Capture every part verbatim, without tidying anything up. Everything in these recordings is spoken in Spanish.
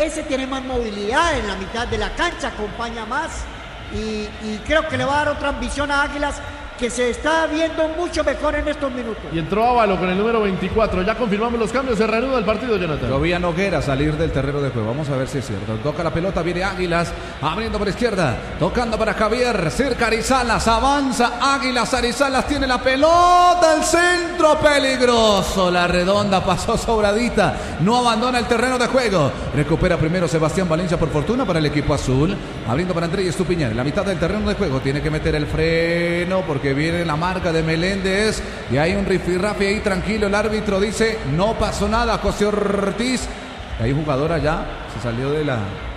ese tiene más movilidad en la mitad de la cancha, acompaña más y, y creo que le va a dar otra ambición a Águilas, que se está viendo mucho mejor en estos minutos. Y entró Ávalo con el número veinticuatro. Ya confirmamos los cambios, se reanuda el partido, Jonathan. Yo vi a Noguera salir del terreno de juego. Vamos a ver si es cierto. Toca la pelota, viene Águilas, abriendo por izquierda, tocando para Javier, cerca Arizalas, avanza Águilas, Arizalas tiene la pelota, el centro peligroso, la redonda pasó sobradita, no abandona el terreno de juego. Recupera primero Sebastián Valencia por fortuna para el equipo azul, abriendo para Andrés Estupiñán, en la mitad del terreno de juego, tiene que meter el freno porque viene la marca de Meléndez y hay un rifirrafe ahí tranquilo. El árbitro dice no pasó nada. José Ortiz, hay un jugador allá, se salió de la...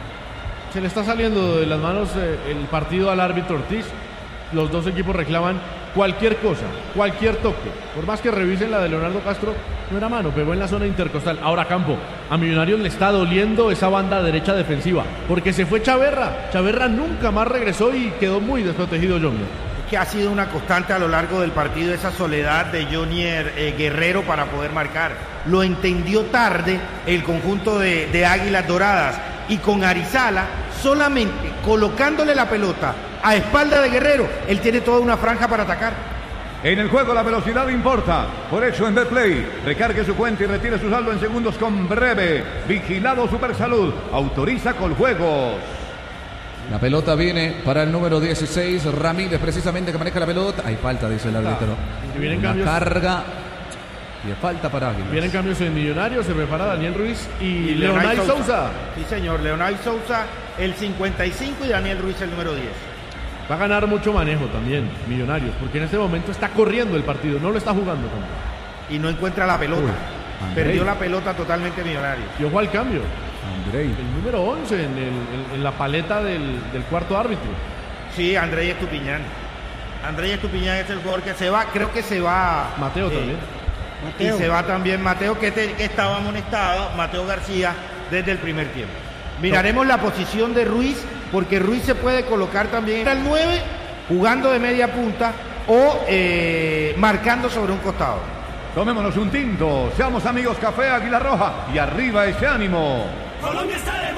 Se le está saliendo de las manos eh, el partido al árbitro Ortiz. Los dos equipos reclaman cualquier cosa, cualquier toque. Por más que revisen la de Leonardo Castro, no era mano, pegó en la zona intercostal. Ahora Campo, a Millonarios le está doliendo esa banda derecha defensiva, porque se fue Chaverra. Chaverra nunca más regresó y quedó muy desprotegido Junior. Que ha sido una constante a lo largo del partido esa soledad de Jonier eh, Guerrero para poder marcar. Lo entendió tarde el conjunto de, de Águilas Doradas y con Arizala solamente colocándole la pelota a espalda de Guerrero, él tiene toda una franja para atacar. En el juego la velocidad importa, por eso en Betplay recargue su cuenta y retire su saldo en segundos con Breve. Vigilado Supersalud, autoriza Coljuegos. La pelota viene para el número dieciséis, Ramírez precisamente que maneja la pelota. Hay falta, dice el árbitro. Y vienen Una cambios. carga y falta para Águilas. Vienen cambios en Millonarios, se prepara Daniel Ruiz y, y Leonay Sousa. Sousa. Sí, señor, Leonay Sousa el cincuenta y cinco y Daniel Ruiz el número diez. Va a ganar mucho manejo también Millonarios, porque en este momento está corriendo el partido, no lo está jugando tampoco. Y no encuentra la pelota. Uy, perdió la pelota totalmente Millonarios. Y ojo al cambio. Andrei. El número once en, el, en, en la paleta del, del cuarto árbitro. Sí, Andrei Estupiñán. Andrei Estupiñán es el jugador que se va, creo que se va. Mateo eh, también. Mateo. Y se va también Mateo, que, te, que estaba amonestado, Mateo García, desde el primer tiempo. Miraremos la posición de Ruiz, porque Ruiz se puede colocar también al nueve, jugando de media punta o eh, marcando sobre un costado. Tomémonos un tinto, seamos amigos Café Águila Roja y arriba ese ánimo. Colombia está de